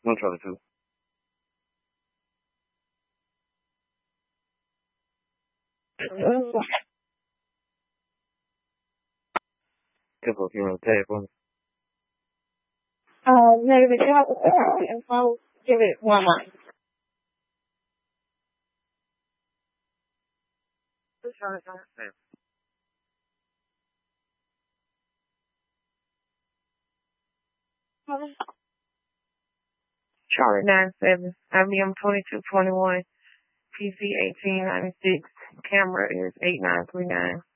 122. If you want to tag for me. Negative info. Give it 1 month. Charlotte 97, IBM 2221, PC 1896, camera is 8939.